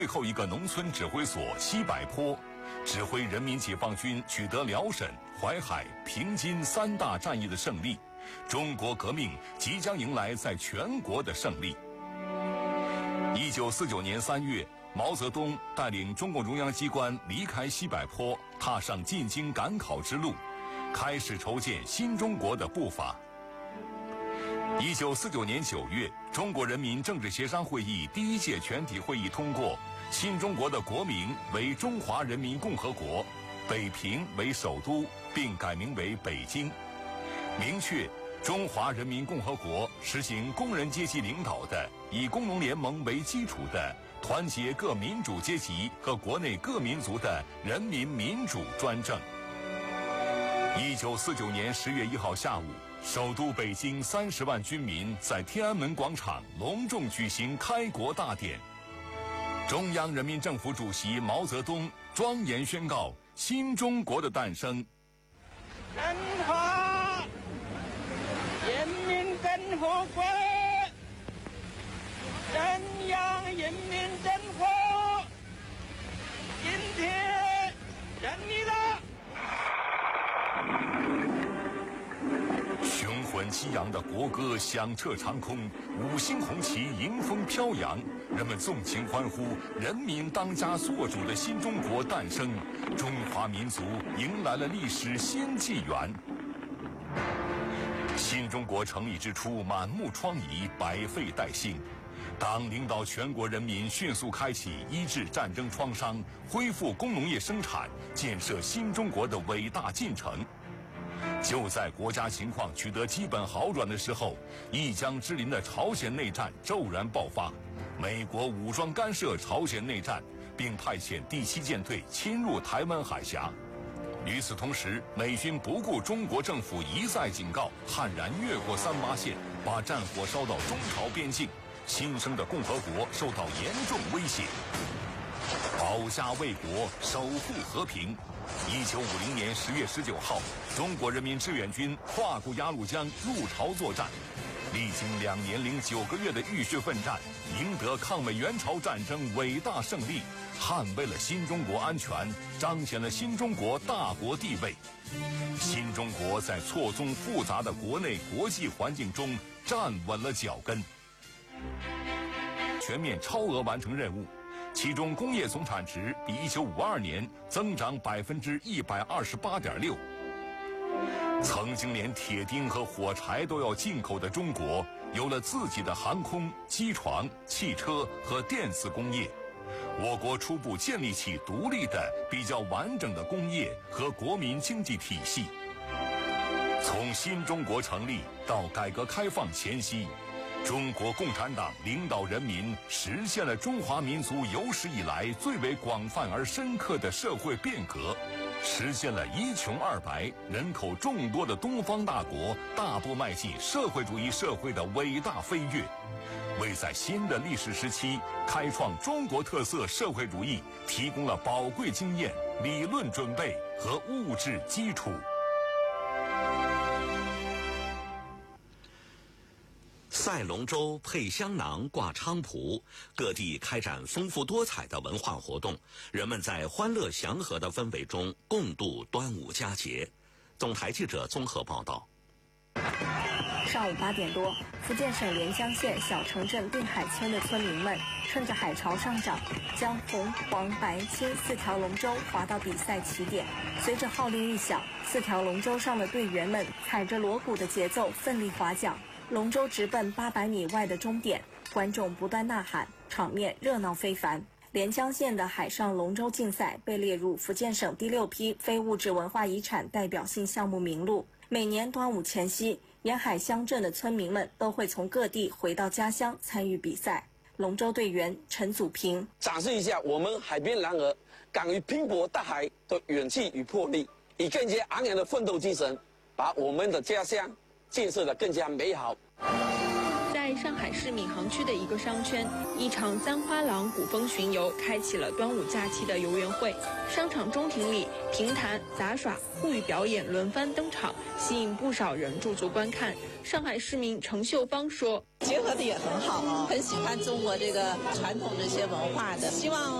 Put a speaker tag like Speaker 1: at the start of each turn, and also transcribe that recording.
Speaker 1: 最后一个农村指挥所西柏坡，指挥人民解放军取得辽沈、淮海、平津3大战役的胜利，中国革命即将迎来在全国的胜利。1949年3月，毛泽东带领中共中央机关离开西柏坡，踏上进京赶考之路，开始筹建新中国的步伐。1949年9月，中国人民政治协商会议第1届全体会议通过新中国的国名为中华人民共和国，北平为首都，并改名为北京，明确中华人民共和国实行工人阶级领导的以工农联盟为基础的团结各民主阶级和国内各民族的人民民主专政。1949年10月1号下午，首都北京30万军民在天安门广场隆重举行开国大典。中央人民政府主席毛泽东庄严宣告新中国的诞生。
Speaker 2: 中华人民共和国中央人民政府今天成立了。
Speaker 1: 雄浑激昂的国歌响彻长空，五星红旗迎风飘扬，人们纵情欢呼人民当家作主的新中国诞生，中华民族迎来了历史新纪元。新中国成立之初，满目疮痍，百废待兴。党领导全国人民迅速开启医治战争创伤、恢复工农业生产、建设新中国的伟大进程。就在国家情况取得基本好转的时候，一江之邻的朝鲜内战骤然爆发，美国武装干涉朝鲜内战，并派遣第7舰队侵入台湾海峡。与此同时，美军不顾中国政府一再警告，悍然越过38线，把战火烧到中朝边境，新生的共和国受到严重威胁。保家卫国，守护和平。1950年10月19号，中国人民志愿军跨过鸭绿江入朝作战，历经2年零9个月的浴血奋战，赢得抗美援朝战争伟大胜利，捍卫了新中国安全，彰显了新中国大国地位。新中国在错综复杂的国内国际环境中站稳了脚跟，全面超额完成任务。其中工业总产值比1952年增长128.6%。曾经连铁钉和火柴都要进口的中国，有了自己的航空、机床、汽车和电子工业。我国初步建立起独立的、比较完整的工业和国民经济体系。从新中国成立到改革开放前夕，中国共产党领导人民实现了中华民族有史以来最为广泛而深刻的社会变革，实现了一穷二白、人口众多的东方大国大步迈进社会主义社会的伟大飞跃，为在新的历史时期开创中国特色社会主义提供了宝贵经验、理论准备和物质基础。
Speaker 3: 赛龙舟、配香囊、挂菖蒲，各地开展丰富多彩的文化活动，人们在欢乐祥和的氛围中共度端午佳节。总台记者综合报道。
Speaker 4: 上午8点多，福建省连江县小城镇定海村的村民们趁着海潮上涨，将红、黄、白、青4条龙舟划到比赛起点。随着号令一响，4条龙舟上的队员们踩着锣鼓的节奏奋力划桨，龙舟直奔800米外的终点，观众不断呐喊，场面热闹非凡。连江县的海上龙舟竞赛被列入福建省第6批非物质文化遗产代表性项目名录。每年端午前夕，沿海乡镇的村民们都会从各地回到家乡参与比赛。龙舟队员陈祖平
Speaker 5: 展示一下我们海边男儿敢于拼搏大海的勇气与魄力，以更加昂扬的奋斗精神，把我们的家乡建设得更加美好。
Speaker 6: 在
Speaker 4: 在上海市闵行区的一个商圈，一场三花廊古风巡游开启了端午假期的游园会。商场中庭里，评弹、杂耍、沪语表演轮番登场，吸引不少人驻足观看。上海市民程秀芳说：“
Speaker 6: 结合的也很好，很喜欢中国这个传统这些文化的，希望